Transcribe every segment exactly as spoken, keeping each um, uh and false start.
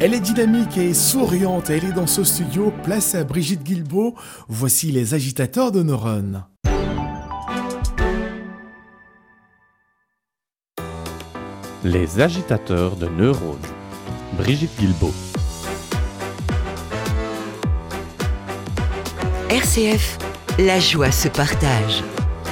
Elle est dynamique et souriante. Elle est dans ce studio. Place à Brigitte Guilbeault. Voici les agitateurs de neurones. Les agitateurs de neurones. Brigitte Guilbeault. R C F, la joie se partage.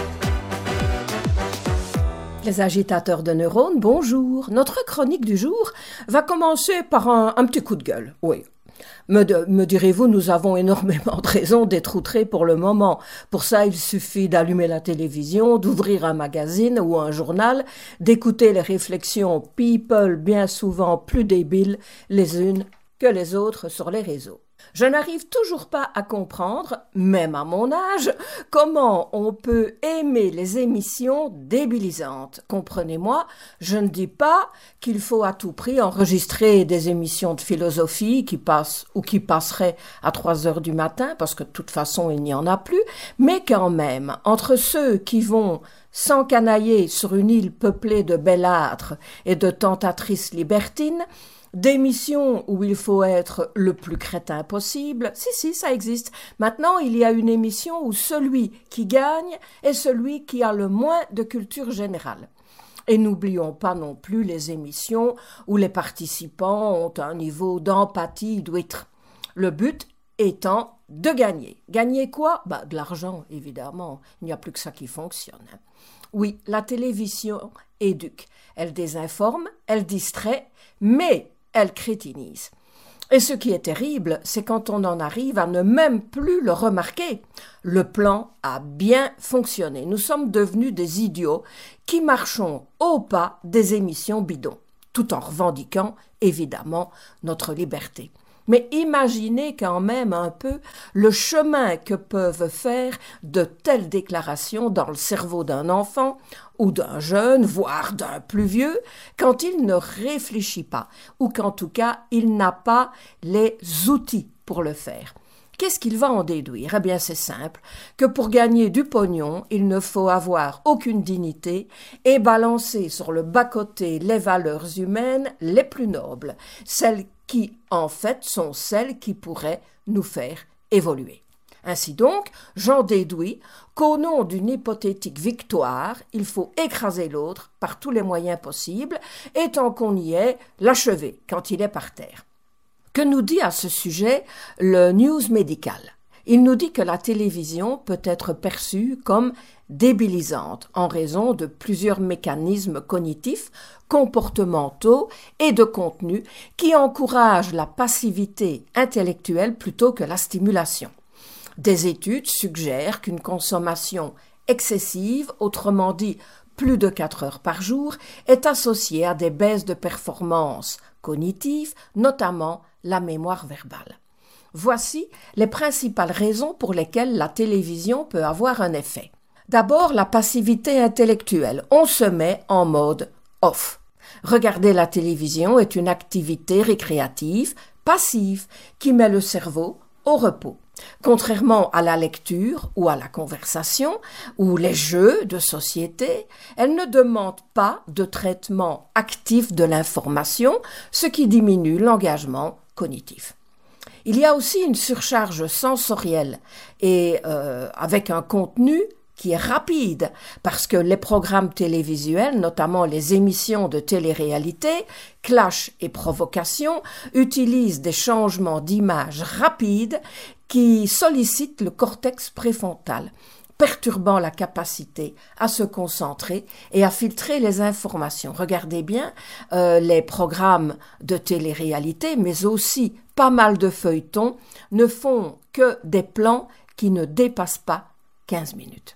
Les agitateurs de neurones, bonjour. Notre chronique du jour va commencer par un, un petit coup de gueule. Oui. Me, de, me direz-vous, nous avons énormément de raisons d'être outrés pour le moment. Pour ça, il suffit d'allumer la télévision, d'ouvrir un magazine ou un journal, d'écouter les réflexions people bien souvent plus débiles les unes que les autres sur les réseaux. Je n'arrive toujours pas à comprendre, même à mon âge, comment on peut aimer les émissions débilisantes. Comprenez-moi, je ne dis pas qu'il faut à tout prix enregistrer des émissions de philosophie qui passent ou qui passeraient à trois heures du matin, parce que de toute façon il n'y en a plus, mais quand même, entre ceux qui vont s'encanailler sur une île peuplée de bellâtres et de tentatrices libertines, d'émissions où il faut être le plus crétin possible, si, si, ça existe. Maintenant, il y a une émission où celui qui gagne est celui qui a le moins de culture générale. Et n'oublions pas non plus les émissions où les participants ont un niveau d'empathie d'huître. Le but étant de gagner. Gagner quoi ? Bah, de l'argent, évidemment. Il n'y a plus que ça qui fonctionne. Oui, la télévision éduque. Elle désinforme, elle distrait, mais elle crétinise. Et ce qui est terrible, c'est quand on en arrive à ne même plus le remarquer. Le plan a bien fonctionné. Nous sommes devenus des idiots qui marchons au pas des émissions bidons, tout en revendiquant, évidemment, notre liberté. Mais imaginez quand même un peu le chemin que peuvent faire de telles déclarations dans le cerveau d'un enfant ou d'un jeune, voire d'un plus vieux, quand il ne réfléchit pas, ou qu'en tout cas il n'a pas les outils pour le faire. Qu'est-ce qu'il va en déduire ? Eh bien, c'est simple, que pour gagner du pognon, il ne faut avoir aucune dignité et balancer sur le bas-côté les valeurs humaines les plus nobles, celles qui, en fait, sont celles qui pourraient nous faire évoluer. Ainsi donc, j'en déduis qu'au nom d'une hypothétique victoire, il faut écraser l'autre par tous les moyens possibles, et tant qu'on y est, l'achever quand il est par terre. Que nous dit à ce sujet le News Médical ? Il nous dit que la télévision peut être perçue comme débilisante en raison de plusieurs mécanismes cognitifs, comportementaux et de contenu qui encouragent la passivité intellectuelle plutôt que la stimulation. Des études suggèrent qu'une consommation excessive, autrement dit plus de quatre heures par jour, est associée à des baisses de performance cognitive, notamment la mémoire verbale. Voici les principales raisons pour lesquelles la télévision peut avoir un effet. D'abord, la passivité intellectuelle. On se met en mode off. Regarder la télévision est une activité récréative, passive, qui met le cerveau au repos. Contrairement à la lecture ou à la conversation ou les jeux de société, elle ne demande pas de traitement actif de l'information, ce qui diminue l'engagement cognitif. Il y a aussi une surcharge sensorielle et euh, avec un contenu qui est rapide, parce que les programmes télévisuels, notamment les émissions de télé-réalité, clash et provocation, utilisent des changements d'image rapides qui sollicitent le cortex préfrontal, perturbant la capacité à se concentrer et à filtrer les informations. Regardez bien euh, les programmes de télé-réalité, mais aussi pas mal de feuilletons, ne font que des plans qui ne dépassent pas quinze minutes.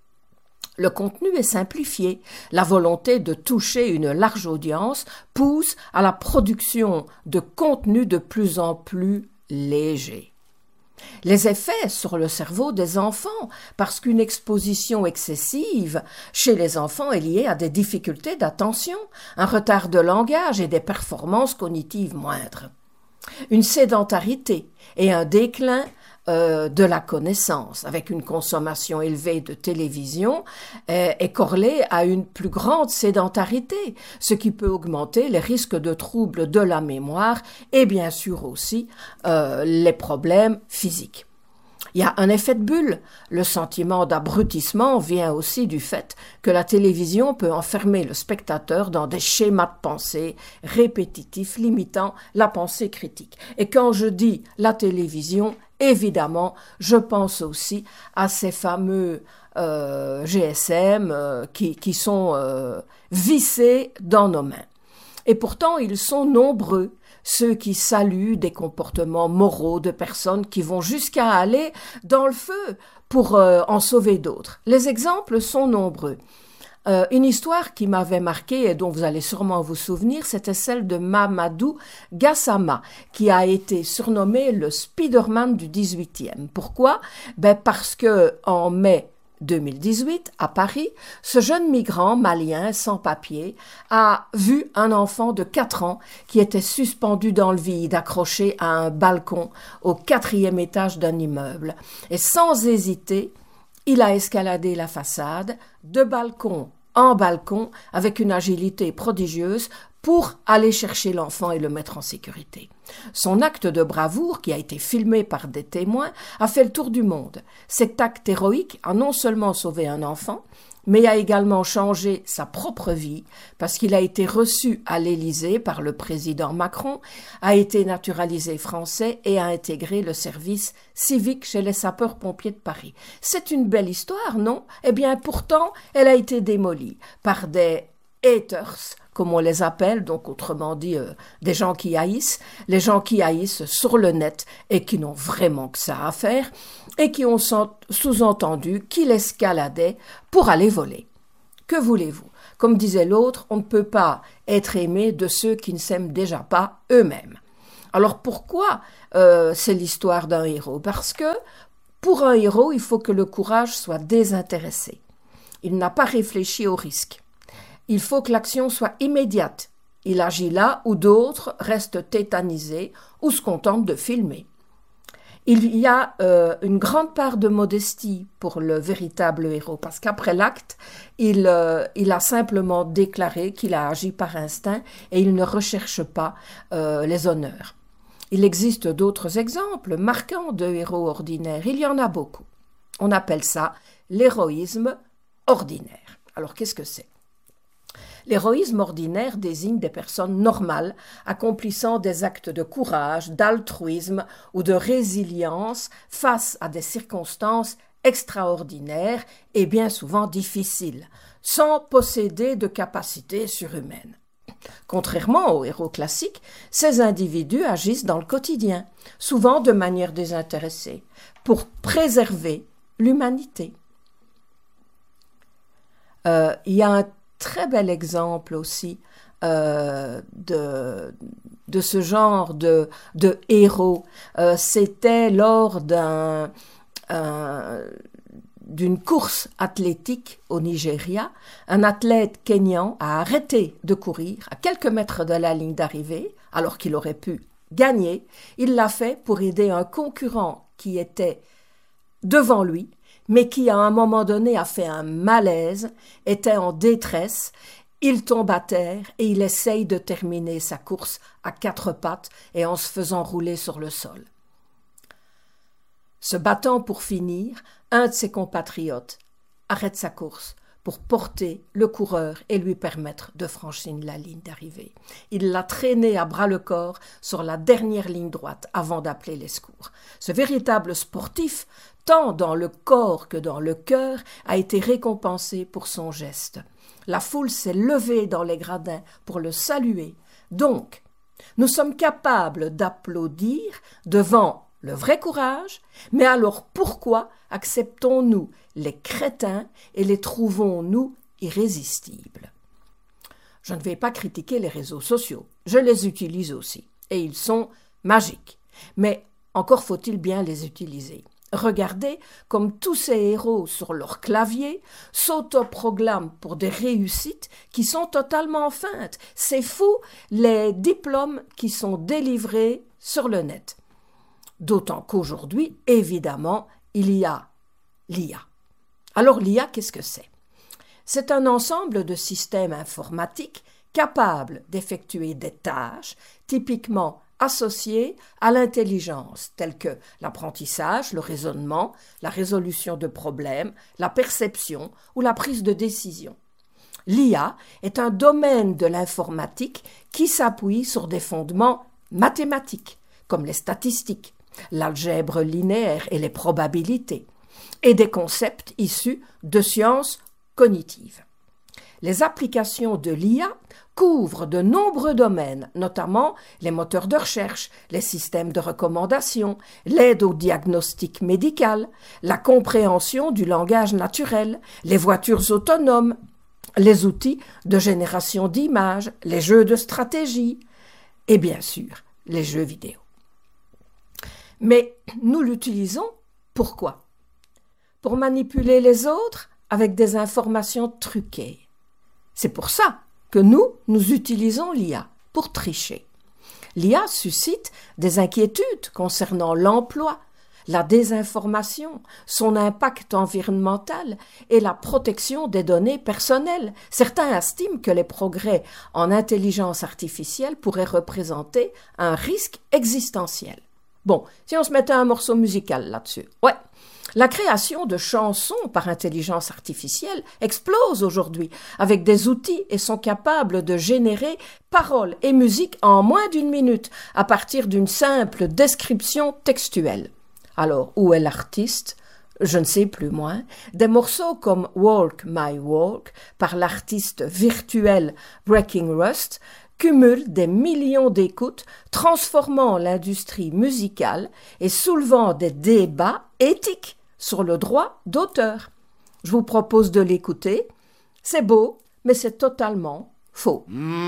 Le contenu est simplifié. La volonté de toucher une large audience pousse à la production de contenus de plus en plus légers. Les effets sur le cerveau des enfants, parce qu'une exposition excessive chez les enfants est liée à des difficultés d'attention, un retard de langage et des performances cognitives moindres. Une sédentarité et un déclin euh, de la connaissance, avec une consommation élevée de télévision, euh, est corrélée à une plus grande sédentarité, ce qui peut augmenter les risques de troubles de la mémoire et bien sûr aussi euh, les problèmes physiques. Il y a un effet de bulle. Le sentiment d'abrutissement vient aussi du fait que la télévision peut enfermer le spectateur dans des schémas de pensée répétitifs limitant la pensée critique. Et quand je dis la télévision, évidemment, je pense aussi à ces fameux euh, G S M euh, qui, qui sont euh, vissés dans nos mains. Et pourtant, ils sont nombreux, ceux qui saluent des comportements moraux de personnes qui vont jusqu'à aller dans le feu pour euh, en sauver d'autres. Les exemples sont nombreux. Euh, une histoire qui m'avait marquée et dont vous allez sûrement vous souvenir, c'était celle de Mamadou Gassama, qui a été surnommé le Spider-Man du dix-huitième. Pourquoi ? Ben parce que en mai deux mille dix-huit, à Paris, ce jeune migrant malien sans papier a vu un enfant de quatre ans qui était suspendu dans le vide, accroché à un balcon au quatrième étage d'un immeuble. Et sans hésiter, il a escaladé la façade, de balcon en balcon, avec une agilité prodigieuse, pour aller chercher l'enfant et le mettre en sécurité. Son acte de bravoure, qui a été filmé par des témoins, a fait le tour du monde. Cet acte héroïque a non seulement sauvé un enfant, mais a également changé sa propre vie, parce qu'il a été reçu à l'Élysée par le président Macron, a été naturalisé français et a intégré le service civique chez les sapeurs-pompiers de Paris. C'est une belle histoire, non ? Eh bien, pourtant, elle a été démolie par des haters, comme on les appelle, donc autrement dit euh, des gens qui haïssent, les gens qui haïssent sur le net et qui n'ont vraiment que ça à faire et qui ont sous-entendu qu'il escaladait pour aller voler. Que voulez-vous ? Comme disait l'autre, on ne peut pas être aimé de ceux qui ne s'aiment déjà pas eux-mêmes. Alors pourquoi euh, c'est l'histoire d'un héros ? Parce que pour un héros, il faut que le courage soit désintéressé. Il n'a pas réfléchi au risque. Il faut que l'action soit immédiate. Il agit là où d'autres restent tétanisés ou se contentent de filmer. Il y a euh, une grande part de modestie pour le véritable héros, parce qu'après l'acte, il, euh, il a simplement déclaré qu'il a agi par instinct et il ne recherche pas euh, les honneurs. Il existe d'autres exemples marquants de héros ordinaires. Il y en a beaucoup. On appelle ça l'héroïsme ordinaire. Alors qu'est-ce que c'est ? L'héroïsme ordinaire désigne des personnes normales accomplissant des actes de courage, d'altruisme ou de résilience face à des circonstances extraordinaires et bien souvent difficiles, sans posséder de capacités surhumaines. Contrairement aux héros classiques, ces individus agissent dans le quotidien, souvent de manière désintéressée, pour préserver l'humanité. Euh, il y a un très bel exemple aussi euh, de, de ce genre de, de héros. Euh, c'était lors d'un, un, d'une course athlétique au Nigeria. Un athlète kényan a arrêté de courir à quelques mètres de la ligne d'arrivée, alors qu'il aurait pu gagner. Il l'a fait pour aider un concurrent qui était devant lui, mais qui à un moment donné a fait un malaise, était en détresse, il tombe à terre et il essaye de terminer sa course à quatre pattes et en se faisant rouler sur le sol. Se battant pour finir, un de ses compatriotes arrête sa course pour porter le coureur et lui permettre de franchir la ligne d'arrivée. Il l'a traîné à bras-le-corps sur la dernière ligne droite avant d'appeler les secours. Ce véritable sportif, tant dans le corps que dans le cœur, a été récompensé pour son geste. La foule s'est levée dans les gradins pour le saluer. Donc, nous sommes capables d'applaudir devant le vrai courage, mais alors pourquoi acceptons-nous les crétins et les trouvons-nous irrésistibles ? Je ne vais pas critiquer les réseaux sociaux, je les utilise aussi, et ils sont magiques, mais encore faut-il bien les utiliser. Regardez comme tous ces héros sur leur clavier s'autoproclament pour des réussites qui sont totalement feintes. C'est fou les diplômes qui sont délivrés sur le net. D'autant qu'aujourd'hui, évidemment, il y a l'I A. Alors l'I A, qu'est-ce que c'est? C'est un ensemble de systèmes informatiques capables d'effectuer des tâches typiquement associées à l'intelligence, telles que l'apprentissage, le raisonnement, la résolution de problèmes, la perception ou la prise de décision. L'I A est un domaine de l'informatique qui s'appuie sur des fondements mathématiques, comme les statistiques, l'algèbre linéaire et les probabilités, et des concepts issus de sciences cognitives. Les applications de l'I A couvrent de nombreux domaines, notamment les moteurs de recherche, les systèmes de recommandation, l'aide au diagnostic médical, la compréhension du langage naturel, les voitures autonomes, les outils de génération d'images, les jeux de stratégie et bien sûr les jeux vidéo. Mais nous l'utilisons pourquoi? Pour manipuler les autres avec des informations truquées. C'est pour ça que nous, nous utilisons l'I A, pour tricher. L'I A suscite des inquiétudes concernant l'emploi, la désinformation, son impact environnemental et la protection des données personnelles. Certains estiment que les progrès en intelligence artificielle pourraient représenter un risque existentiel. Bon, si on se mettait un morceau musical là-dessus, ouais. La création de chansons par intelligence artificielle explose aujourd'hui avec des outils et sont capables de générer paroles et musique en moins d'une minute à partir d'une simple description textuelle. Alors, où est l'artiste? Je ne sais plus moins. Des morceaux comme Walk My Walk par l'artiste virtuel Breaking Rust cumulent des millions d'écoutes, transformant l'industrie musicale et soulevant des débats éthiques sur le droit d'auteur. Je vous propose de l'écouter. C'est beau, mais c'est totalement faux.